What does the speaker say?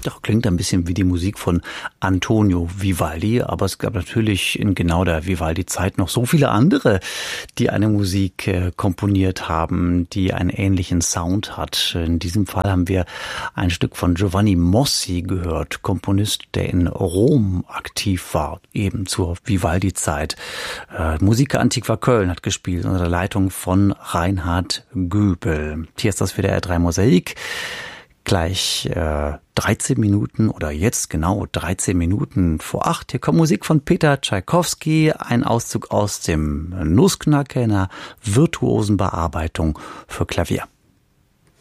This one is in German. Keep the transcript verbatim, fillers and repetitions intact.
Doch, klingt ein bisschen wie die Musik von Antonio Vivaldi, aber es gab natürlich in genau der Vivaldi-Zeit noch so viele andere, die eine Musik äh, komponiert haben, die einen ähnlichen Sound hat. In diesem Fall haben wir ein Stück von Giovanni Mossi gehört, Komponist, der in Rom aktiv war, eben zur Vivaldi-Zeit. Äh, Musica Antiqua Köln hat gespielt unter der Leitung von Reinhard Göbel. Hier ist das W D R drei Mosaik. Gleich äh, dreizehn Minuten oder jetzt genau dreizehn Minuten vor acht. Hier kommt Musik von Peter Tschaikowski, ein Auszug aus dem Nussknacker in einer virtuosen Bearbeitung für Klavier.